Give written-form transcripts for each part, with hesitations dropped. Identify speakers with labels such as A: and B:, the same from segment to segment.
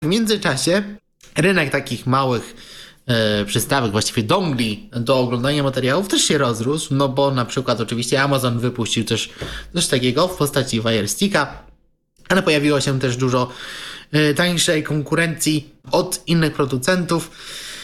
A: W międzyczasie rynek takich małych przystawek, właściwie dongli do oglądania materiałów też się rozrósł, no bo na przykład oczywiście Amazon wypuścił też coś takiego w postaci Fire Sticka, ale pojawiło się też dużo tańszej konkurencji od innych producentów.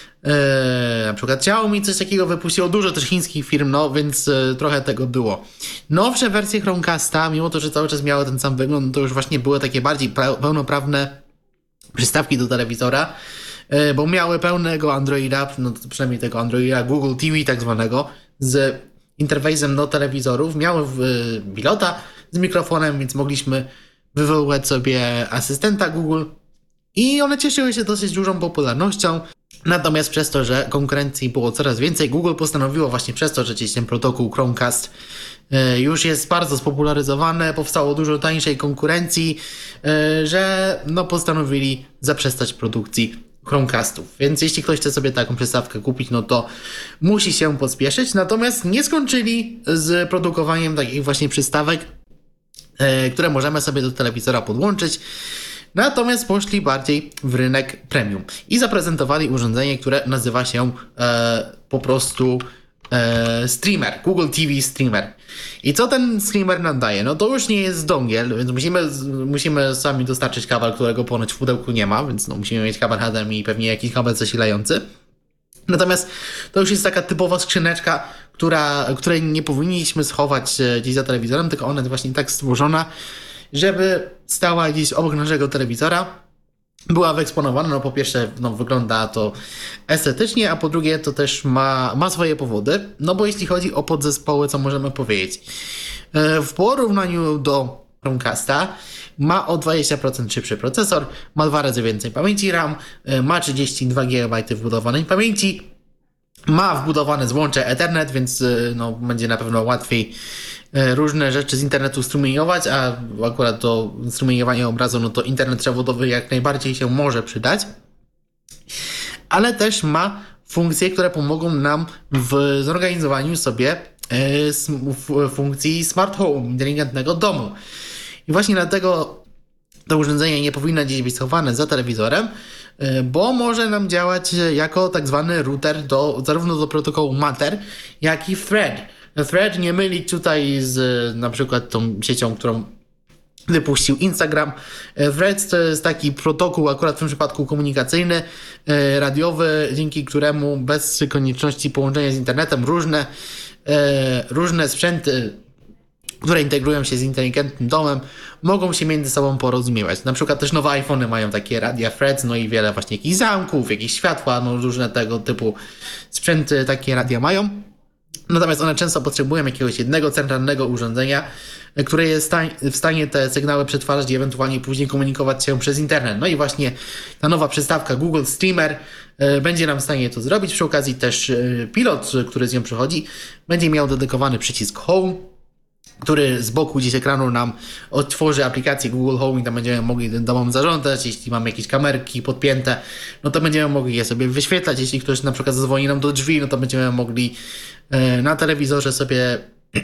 A: Na przykład Xiaomi coś takiego wypuściło, dużo też chińskich firm, no więc trochę tego było. Nowsze wersje Chromecasta, mimo to, że cały czas miały ten sam wygląd, to już właśnie były takie bardziej pełnoprawne przystawki do telewizora, bo miały pełnego Androida, no przynajmniej tego Androida Google TV tak zwanego, z interfejsem do telewizorów, miały pilota z mikrofonem, więc mogliśmy wywoływać sobie asystenta Google i one cieszyły się dosyć dużą popularnością. Natomiast przez to, że konkurencji było coraz więcej, Google postanowiło właśnie przez to, że gdzieś ten protokół Chromecast już jest bardzo spopularyzowany, powstało dużo tańszej konkurencji, że no postanowili zaprzestać produkcji Chromecastów. Więc jeśli ktoś chce sobie taką przystawkę kupić, no to musi się pospieszyć. Natomiast nie skończyli z produkowaniem takich właśnie przystawek, które możemy sobie do telewizora podłączyć. Natomiast poszli bardziej w rynek premium i zaprezentowali urządzenie, które nazywa się po prostu streamer, Google TV Streamer. I co ten streamer nam daje? No to już nie jest dongiel, więc musimy sami dostarczyć kabel, którego ponoć w pudełku nie ma, więc no musimy mieć kabel HDMI i pewnie jakiś kabel zasilający. Natomiast to już jest taka typowa skrzyneczka, której nie powinniśmy schować gdzieś za telewizorem, tylko ona jest właśnie tak stworzona, żeby stała gdzieś obok naszego telewizora, była wyeksponowana. No po pierwsze, no wygląda to estetycznie, a po drugie to też ma swoje powody, no bo jeśli chodzi o podzespoły, co możemy powiedzieć? W porównaniu do Chromecasta ma o 20% szybszy procesor, ma 2 razy więcej pamięci RAM, ma 32 GB wbudowanej pamięci, ma wbudowane złącze Ethernet, więc no, będzie na pewno łatwiej różne rzeczy z internetu strumieniować, a akurat do strumieniowania obrazu, no to internet przewodowy jak najbardziej się może przydać. Ale też ma funkcje, które pomogą nam w zorganizowaniu sobie funkcji smart home, inteligentnego domu. I właśnie dlatego to urządzenie nie powinno gdzieś być schowane za telewizorem, bo może nam działać jako tak zwany router zarówno do protokołu Matter, jak i Thread. Thread nie mylić tutaj z na przykład tą siecią, którą wypuścił Instagram. Thread to jest taki protokół akurat w tym przypadku komunikacyjny, radiowy, dzięki któremu bez konieczności połączenia z internetem różne sprzęty, które integrują się z inteligentnym domem, mogą się między sobą porozumiewać. Na przykład też nowe iPhony mają takie radia Threads, no i wiele właśnie jakichś zamków, jakieś światła, no różne tego typu sprzęty takie radia mają. Natomiast one często potrzebują jakiegoś jednego centralnego urządzenia, które jest w stanie te sygnały przetwarzać i ewentualnie później komunikować się przez internet. No i właśnie ta nowa przystawka Google Streamer będzie nam w stanie to zrobić. Przy okazji też pilot, który z nią przychodzi, będzie miał dedykowany przycisk Home, który z boku gdzieś ekranu nam odtworzy aplikację Google Home i tam będziemy mogli tym domom zarządzać. Jeśli mamy jakieś kamerki podpięte, no to będziemy mogli je sobie wyświetlać. Jeśli ktoś na przykład zadzwoni nam do drzwi, no to będziemy mogli na telewizorze sobie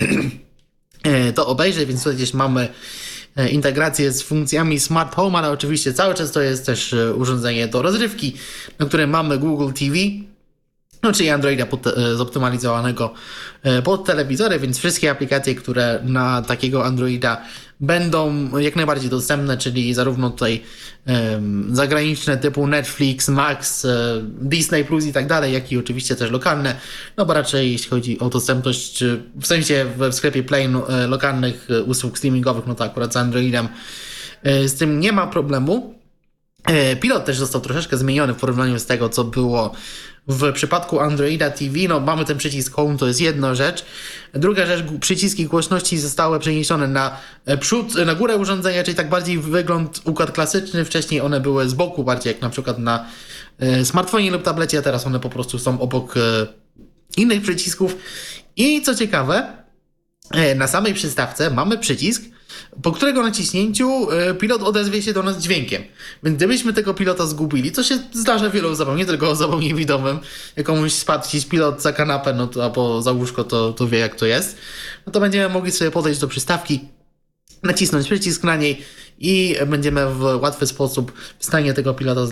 A: to obejrzeć, więc tutaj gdzieś mamy integrację z funkcjami Smart Home, ale oczywiście cały czas to jest też urządzenie do rozrywki, na którym mamy Google TV, no czyli Androida zoptymalizowanego pod telewizory, więc wszystkie aplikacje, które na takiego Androida będą jak najbardziej dostępne, czyli zarówno tutaj zagraniczne typu Netflix, Max, Disney Plus i tak dalej, jak i oczywiście też lokalne, no bo raczej jeśli chodzi o dostępność, w sensie w sklepie Play lokalnych usług streamingowych, no to akurat z Androidem z tym nie ma problemu. Pilot też został troszeczkę zmieniony w porównaniu z tego, co było w przypadku Androida TV. No mamy ten przycisk Home, to jest jedna rzecz. Druga rzecz, przyciski głośności zostały przeniesione na przód, na górę urządzenia, czyli tak bardziej wygląd układ klasyczny. Wcześniej one były z boku, bardziej jak na przykład na smartfonie lub tablecie, a teraz one po prostu są obok innych przycisków. I co ciekawe, na samej przystawce mamy przycisk, po którego naciśnięciu pilot odezwie się do nas dźwiękiem. Więc gdybyśmy tego pilota zgubili, co się zdarza wielu osobom, nie tylko osobom niewidomym, jak komuś spadł gdzieś pilot za kanapę, no to, albo za łóżko, to wie jak to jest, no to będziemy mogli sobie podejść do przystawki, nacisnąć przycisk na niej i będziemy w łatwy sposób w stanie tego pilota